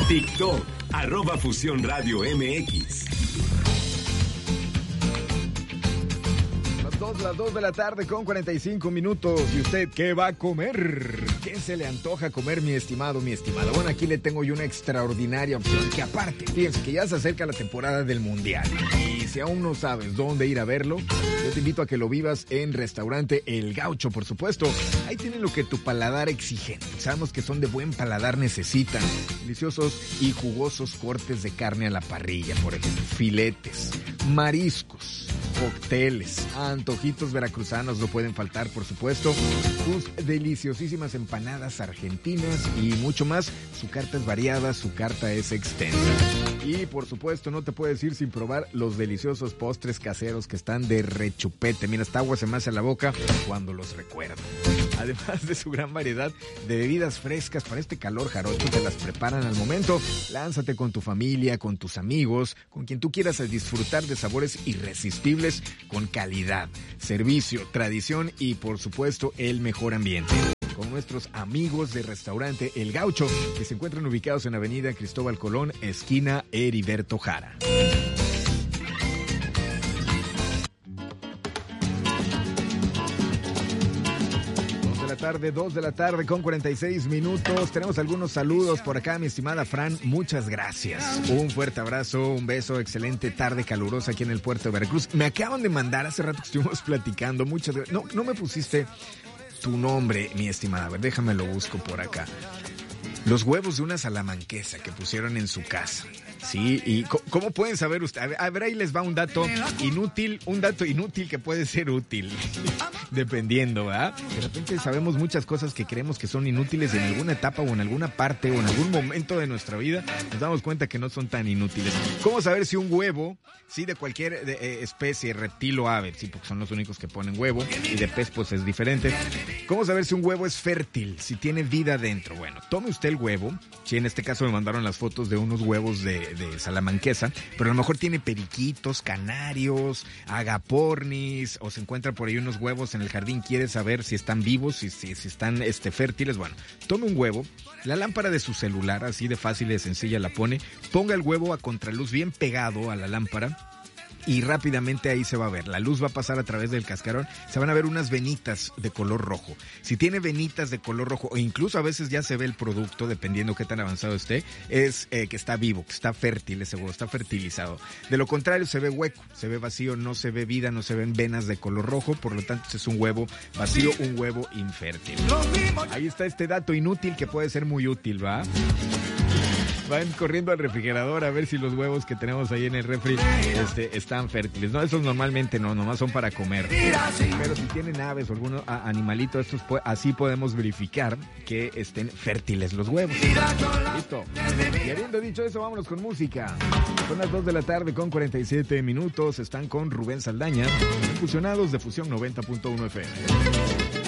TikTok, @Fusión Radio MX. Las 2 de la tarde con 45 minutos. ¿Y usted qué va a comer? ¿Qué se le antoja comer, mi estimado, mi estimada? Bueno, aquí le tengo yo una extraordinaria opción que aparte, fíjense que ya se acerca la temporada del Mundial. Y si aún no sabes dónde ir a verlo, yo te invito a que lo vivas en Restaurante El Gaucho, por supuesto. Ahí tienen lo que tu paladar exigente. Sabemos que son de buen paladar, necesitan deliciosos y jugosos cortes de carne a la parrilla, por ejemplo, filetes, mariscos, cócteles, antojitos veracruzanos no pueden faltar, por supuesto, sus deliciosísimas empanadas argentinas y mucho más. Su carta es variada, su carta es extensa. Y por supuesto no te puedes ir sin probar los deliciosos postres caseros que están de rechupete. Mira, hasta agua se me hace la boca cuando los recuerdo. Además de su gran variedad de bebidas frescas para este calor jarocho, te las preparan al momento. Lánzate con tu familia, con tus amigos, con quien tú quieras a disfrutar de sabores irresistibles con calidad, servicio, tradición y por supuesto el mejor ambiente. Con nuestros amigos de Restaurante El Gaucho, que se encuentran ubicados en Avenida Cristóbal Colón, esquina Heriberto Jara. Tarde, 2 de la tarde con 46 minutos. Tenemos algunos saludos por acá, mi estimada Fran. Muchas gracias. Un fuerte abrazo, un beso, excelente tarde calurosa aquí en el puerto de Veracruz. Me acaban de mandar hace rato que estuvimos platicando. Muchas gracias. No me pusiste tu nombre, mi estimada. A ver, déjame lo busco por acá. Los huevos de una salamanquesa que pusieron en su casa. Sí, y ¿cómo pueden saber ustedes? A ver, ahí les va un dato inútil que puede ser útil, dependiendo, ¿verdad? De repente sabemos muchas cosas que creemos que son inútiles en alguna etapa o en alguna parte o en algún momento de nuestra vida, nos damos cuenta que no son tan inútiles. ¿Cómo saber si un huevo, sí, de cualquier especie, reptil o ave, sí, porque son los únicos que ponen huevo, y de pez pues es diferente? ¿Cómo saber si un huevo es fértil, si tiene vida dentro? Bueno, tome usted el huevo, sí, en este caso me mandaron las fotos de unos huevos de salamanquesa, pero a lo mejor tiene periquitos, canarios, agapornis, o se encuentran por ahí unos huevos en el jardín, quiere saber si están vivos, si están fértiles. Bueno, tome un huevo, la lámpara de su celular, así de fácil y de sencilla la pone, ponga el huevo a contraluz bien pegado a la lámpara, y rápidamente ahí se va a ver. La luz va a pasar a través del cascarón. Se van a ver unas venitas de color rojo. Si tiene venitas de color rojo, o incluso a veces ya se ve el producto, dependiendo qué tan avanzado esté, es que está vivo, que está fértil ese huevo, está fertilizado. De lo contrario, se ve hueco, se ve vacío, no se ve vida, no se ven venas de color rojo. Por lo tanto, es un huevo vacío, un huevo infértil. Ahí está este dato inútil que puede ser muy útil, ¿va? Van corriendo al refrigerador a ver si los huevos que tenemos ahí en el refri están fértiles. No, esos normalmente no, nomás son para comer. Pero si tienen aves o algún animalito, así podemos verificar que estén fértiles los huevos. Listo. Y habiendo dicho eso, vámonos con música. Son las 2 de la tarde con 47 minutos. Están con Rubén Saldaña, fusionados de Fusión 90.1 FM.